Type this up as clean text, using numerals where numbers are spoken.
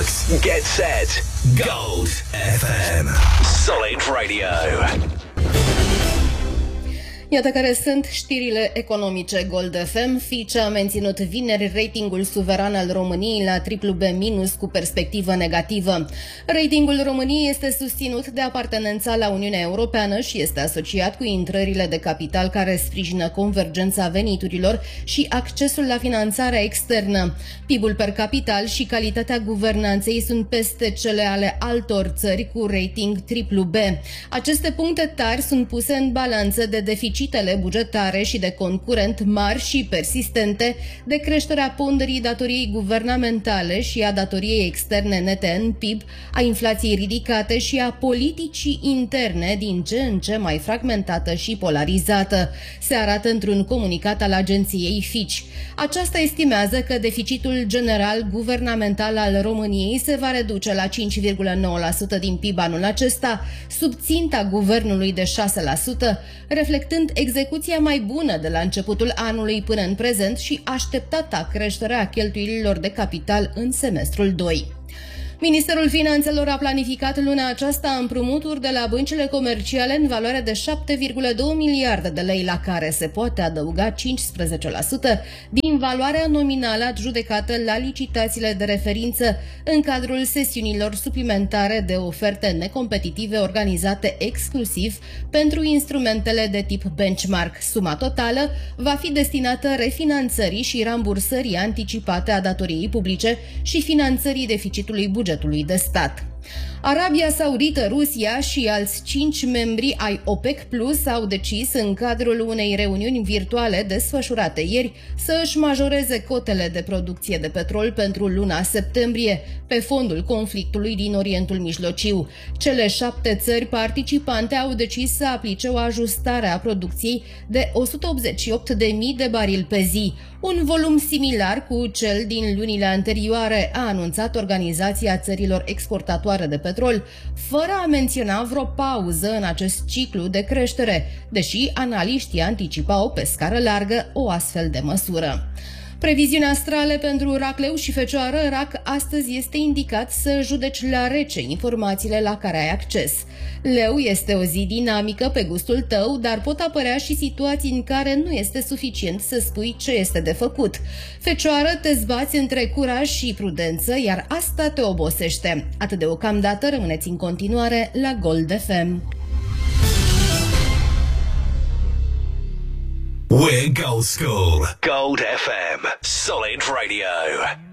mix. Get set. Gold FM. Solid Radio. Iată care sunt știrile economice Gold FM. Fitch a menținut vineri ratingul suveran al României la BBB- cu perspectivă negativă. Ratingul României este susținut de apartenența la Uniunea Europeană și este asociat cu intrările de capital care sprijină convergența veniturilor și accesul la finanțarea externă. PIB-ul per capital și calitatea guvernanței sunt peste cele ale altor țări cu rating BBB. Aceste puncte tari sunt puse în balanță de deficitele bugetare și de concurent mari și persistente, de creșterea ponderii datoriei guvernamentale și a datoriei externe nete în PIB, a inflației ridicate și a politicii interne din ce în ce mai fragmentată și polarizată, se arată într-un comunicat al agenției Fitch. Aceasta estimează că deficitul general guvernamental al României se va reduce la 5,9% din PIB anul acesta, sub ținta guvernului de 6%, reflectând execuția mai bună de la începutul anului până în prezent și așteptata creșterea cheltuielilor de capital în semestrul 2. Ministerul Finanțelor a planificat luna aceasta împrumuturi de la băncile comerciale în valoare de 7,2 miliarde de lei, la care se poate adăuga 15% din valoarea nominală adjudecată la licitațiile de referință în cadrul sesiunilor suplimentare de oferte necompetitive organizate exclusiv pentru instrumentele de tip benchmark. Suma totală va fi destinată refinanțării și rambursării anticipate a datoriei publice și finanțării deficitului bugetului de stat. Arabia Saudită, Rusia și alți 5 membri ai OPEC Plus au decis în cadrul unei reuniuni virtuale desfășurate ieri să își majoreze cotele de producție de petrol pentru luna septembrie, pe fondul conflictului din Orientul Mijlociu. Cele 7 țări participante au decis să aplice o ajustare a producției de 188.000 de barili pe zi, un volum similar cu cel din lunile anterioare, a anunțat Organizația Țărilor Exportatoare de Petrol, fără a menționa vreo pauză în acest ciclu de creștere, deși analiștii anticipau pe scară largă o astfel de măsură. Previziunea astrale pentru Rac, Leu și Fecioară. Rac, astăzi este indicat să judeci la rece informațiile la care ai acces. Leu, este o zi dinamică pe gustul tău, dar pot apărea și situații în care nu este suficient să spui ce este de făcut. Fecioară, te zbați între curaj și prudență, iar asta te obosește. Atât deocamdată, rămâneți în continuare la Gold FM. We're Gold School. Gold FM. Solid Radio.